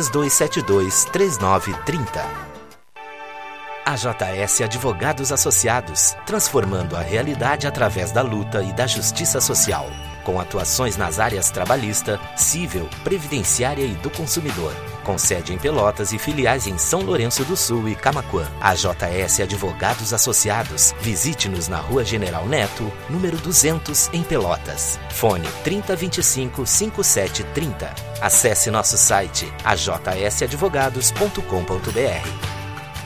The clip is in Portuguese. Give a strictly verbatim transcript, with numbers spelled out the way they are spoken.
três dois sete dois, três nove três zero. A J S Advogados Associados, transformando a realidade através da luta e da justiça social, com atuações nas áreas trabalhista, civil, previdenciária e do consumidor, com sede em Pelotas e filiais em São Lourenço do Sul e Camaquã. A J S Advogados Associados, visite-nos na Rua General Neto, número duzentos, em Pelotas. Fone trinta, vinte e cinco, cinquenta e sete, trinta. Acesse nosso site a j s advogados ponto com ponto b r.